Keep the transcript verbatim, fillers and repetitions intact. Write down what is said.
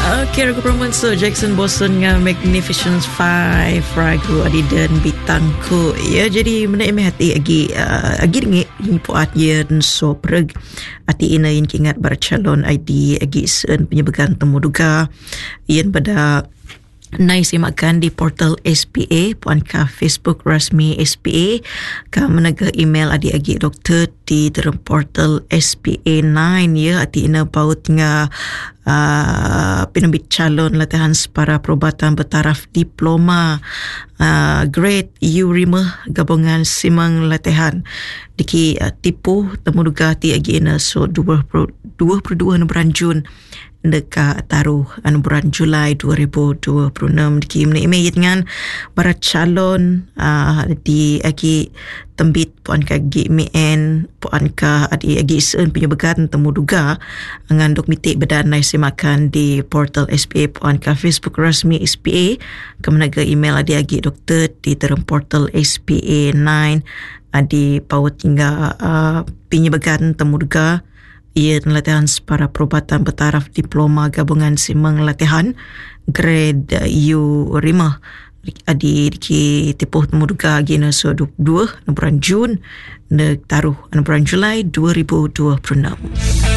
Okay, ragu perempuan so Jackson Boston dengan Magnificent Five ragu Adidan Bitangku. Ya, jadi mana emeh hati agi uh, agi dengik ini puat yen so pereg hati ina yin kingat bercalon I D agi sen penyebagan temu duga yen pada Nai simakan di portal S P A puan ka Facebook rasmi S P A ka menaga email adik-adik doktor di dalam portal S P A nine ya ati ina paut nga uh, penembit calon latihan para perubatan bertaraf diploma uh, grade U lima gabungan simang latihan diki uh, tipu temu duga ti agi ina so dua puluh dua bulan Jun dekat taruh anu bulan Julai dua ribu dua puluh enam diki menemui dengan para calon uh, di agi tembit puan ka G M N puan ka adi agi sen penyebagan temu duga dengan dok mitik bedanai simakan di portal S P A puan ka Facebook rasmi S P A kemenaga email adi agi doktor di dalam portal S P A nine adi paut hingga uh, penyebagan temu duga ia latihan para perubatan bertaraf diploma gabungan simang latihan grade U lima adi di tipuh temu duga gina so dua puluh dua bulan Jun ne taruh bulan Julai dua ribu dua puluh enam.